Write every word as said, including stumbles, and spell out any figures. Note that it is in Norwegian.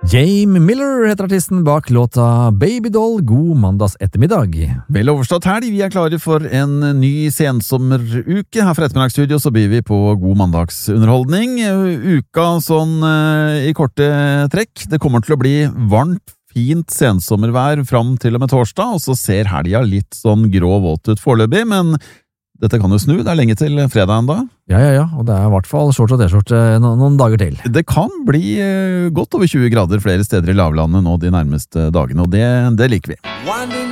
Jamie Miller heter artisten bak låta Babydoll. God mandags ettermiddag. Vel overstått helg, vi er klare for en ny sensommeruke. Her fra ettermiddagsstudio så byr vi på god mandagsunderholdning. Uka sånn uh, i korte trekk. Det kommer til å bli varmt, fint sensommervær fram til og med torsdag, og så ser helga litt sånn grå våt ut foreløpig, men dette kan jo snu, det er lenge til fredag enda. Ja, ja, ja, og det er i hvert fall shorts og t-skjorte noen dager til. Det kan bli godt over tjue grader flere steder i lavlandet nå de nærmeste dagene, og det, det liker vi.